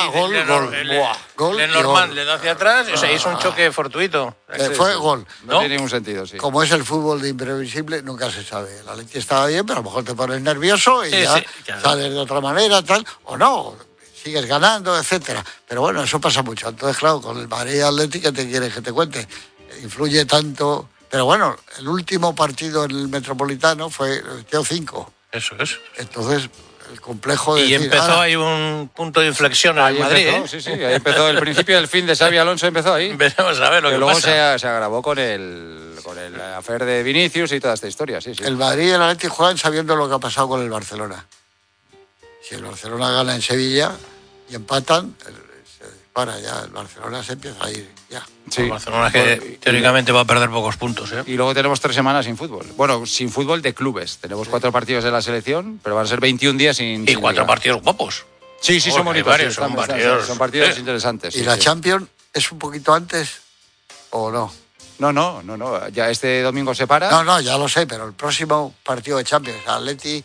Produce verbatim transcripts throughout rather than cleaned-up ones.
Ah, gol, Le- gol. le- Buah, gol y Lenormand gol. le da hacia atrás, o sea, hizo un choque fortuito. Eh, fue gol. No, ¿No? tiene ningún sentido, sí. Como es el fútbol de imprevisible, nunca se sabe. La Leti estaba bien, pero a lo mejor te pones nervioso y Sí, ya sí, claro. sales de otra manera, tal, o no, sigues ganando, etcétera. Pero bueno, eso pasa mucho. Entonces, claro, con el Madrid y Atleti, ¿qué te quieres que te cuente? Influye tanto. Pero bueno, el último partido en el Metropolitano fue metió cinco. Eso es. Entonces, el complejo de Y decir, empezó "Ahora, ahí un punto de inflexión en Ahí el Madrid, empezó, ¿eh? sí, sí, ahí empezó el principio del fin de Xavi Alonso, empezó ahí. Veremos a ver lo Que que luego pasa. se, se agravó con el, con el afer de Vinicius y toda esta historia, sí, sí. el Madrid y el Atleti juegan sabiendo lo que ha pasado con el Barcelona. Si el Barcelona gana en Sevilla y empatan, el- se dispara ya, el Barcelona se empieza a ir ya. Sí. El Barcelona que Bueno, y- teóricamente va a perder pocos puntos, ¿eh? Y luego tenemos tres semanas sin fútbol. Bueno, sin fútbol de clubes. Tenemos cuatro partidos de la selección, pero van a ser veintiún días sin. Y sin cuatro liga. partidos guapos. Sí, sí, Oh, son hay bonitos. varios, sí, son están- están- partidos. Son partidos Sí. interesantes. ¿Y sí, la sí. Champions es un poquito antes o no? No, no, no, no. Ya este domingo se para. No, no, ya lo sé, pero el próximo partido de Champions, Atleti,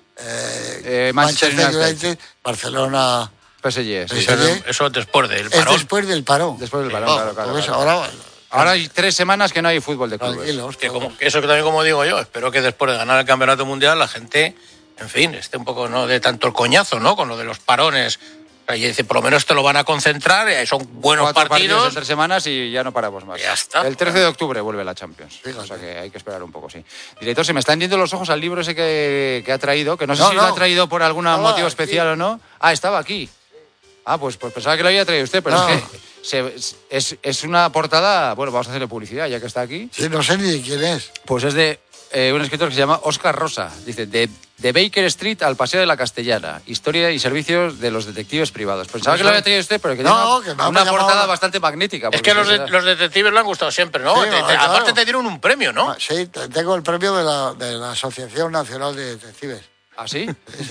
eh, Eh, Manchester, Manchester United, United. Barcelona, P S G, sí. P S G. Eso, eso después del es parón. después del parón. Después del Sí, parón, oh, claro, claro, entonces claro. ahora, Ahora hay tres semanas que no hay fútbol de clubes. tranquilos. Que todo. como, que eso que también como digo yo, espero que después de ganar el campeonato mundial la gente, en fin, esté un poco no de tanto el coñazo, ¿no? Con lo de los parones. O sea, y dice, por lo menos te lo van a concentrar, eh, son buenos Cuatro partidos en partidos. tres semanas y ya no paramos más. Ya está. El trece de octubre vuelve la Champions. Fíjate. O sea que hay que esperar un poco, sí. Director, se me están yendo los ojos al libro ese que, que ha traído, que no sé No, si no. lo ha traído por algún Estaba motivo aquí. especial o no. Ah, estaba aquí. Ah, pues, pues pensaba que lo había traído usted, pero No. es que se- es, es una portada. Bueno, vamos a hacerle publicidad ya que está aquí. Sí, no sé ni de quién es. Pues es de eh, un escritor que se llama Óscar Rosa. Dice, de, de Baker Street al Paseo de la Castellana. Historia y servicios de los detectives privados. Pensaba Pues que lo no. había traído usted, pero que No, tiene una, que me ha una llamado- portada bastante magnífica. Es porque que los, se- de- los detectives le han gustado siempre, ¿no? Sí, Te- te- claro. Aparte te dieron un premio, ¿no? Ah, sí, te- tengo el premio de la, de la Asociación Nacional de Detectives. ¿Ah, sí?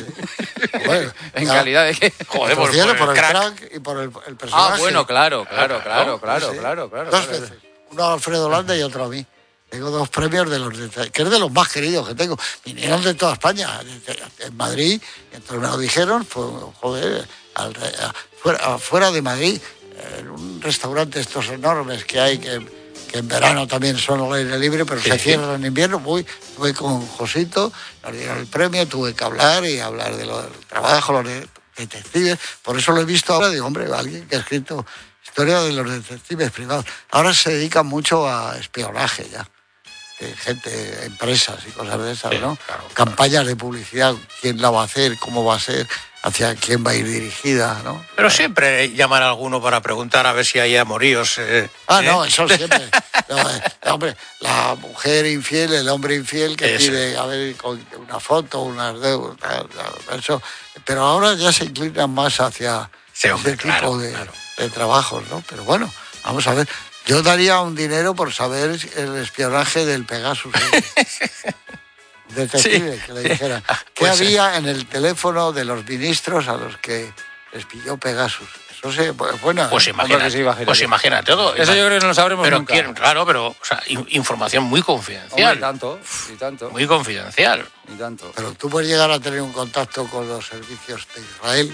Bueno, ¿En ya, calidad de qué? Joder, por, por, cielo, por por el el crack. crack y por el, el personaje. Ah, bueno, claro, claro, claro, ¿no? claro, Sí. claro, claro. Dos claro. veces. Uno a Alfredo Landa y otro a mí. Tengo dos premios de los detectives, que es de los más queridos que tengo. Vinieron de toda España, de- en Madrid, y entonces me lo dijeron, pues, joder, al re- a- fuera, afuera de Madrid, en un restaurante estos enormes que hay, que, que en verano también son al aire libre, pero Sí. se cierran en invierno. Voy, estuve con Josito, nos dieron el premio, tuve que hablar y hablar de lo del trabajo, los de- detectives. Por eso lo he visto ahora, digo, hombre, alguien que ha escrito historia de los detectives privados. Ahora se dedican mucho a espionaje ya. Eh, gente, empresas y cosas de esas, Sí, ¿no? claro, Campañas de publicidad, quién la va a hacer, cómo va a ser, hacia quién va a ir dirigida, ¿no? Pero siempre llaman a alguno para preguntar a ver si hay amoríos. Eh, Ah, ¿eh? no, eso siempre. No, eh, hombre, la mujer infiel, el hombre infiel que Eso. pide, a ver, con una foto, unas deudas, tal, tal, eso. Pero ahora ya se inclinan más hacia Sí, hombre, ese claro, tipo de, claro. de trabajos, ¿no? Pero bueno, vamos a ver. Yo daría un dinero por saber el espionaje del Pegasus. ¿eh? Detective, Sí. que le dijera. ¿Qué Pues, había en el teléfono de los ministros a los que les pilló Pegasus? Eso sí, pues bueno. Pues ¿eh? imagínate, que sí, imagínate. pues imagínate todo. Eso yo creo que no lo sabremos pero nunca. quiero- claro, pero o sea, in- información muy Hombre, confidencial. y tanto, y tanto, Muy confidencial. y tanto. Pero tú puedes llegar a tener un contacto con los servicios de Israel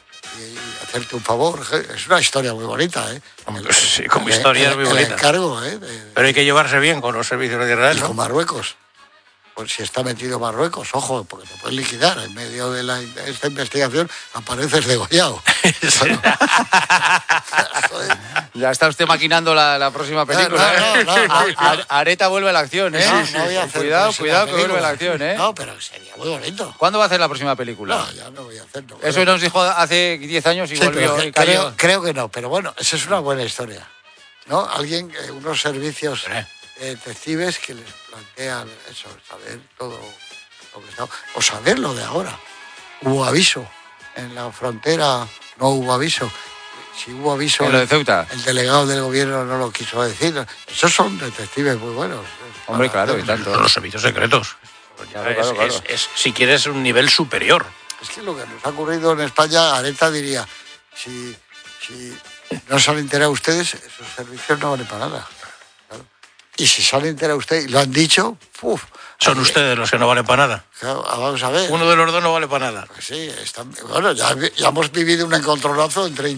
y hacerte un favor. Es una historia muy bonita, ¿eh? Hombre, sí, como El- historia es el- muy el bonita. encargo, ¿eh? De- Pero hay que llevarse bien con los servicios de Israel, y con ¿no? Marruecos. Pues si está metido Marruecos, ojo, porque te puedes liquidar. En medio de, la, de esta investigación apareces degollado. Joder. Ya está usted maquinando la, la próxima película. no, ¿eh? no, no, A- no. A- Areta vuelve a la acción, ¿eh? No, no voy a hacer cuidado, próxima cuidado que vuelve a la película. acción, ¿eh? No, pero sería muy bonito. ¿Cuándo va a hacer la próxima película? No, ya no voy a hacerlo. Eso nos dijo hace diez años y Sí, volvió pero y cre- cayó. creo, creo que no, pero bueno, esa es una buena historia. ¿No? Alguien, eh, unos servicios Hombre. eh, detectives que les plantean eso, saber todo lo que está. O saber lo de ahora. Hubo aviso. En la frontera no hubo aviso. Si hubo aviso, En lo de Ceuta. el delegado del gobierno no lo quiso decir. Esos son detectives muy buenos. Hombre, Para claro, y hacer- tanto. Son los servicios secretos. Claro, es, claro, claro. es- es, si quieres, un nivel superior. Es que lo que nos ha ocurrido en España, Areta diría, si, si no se han enterado ustedes, esos servicios no valen para nada. Claro. Y si se han enterado ustedes y lo han dicho, ¡puf! Son ahí- ustedes los que no valen para nada. Claro, vamos a ver. Uno de los dos no vale para nada. Pues sí, están, bueno, ya, ya hemos vivido un encontronazo entre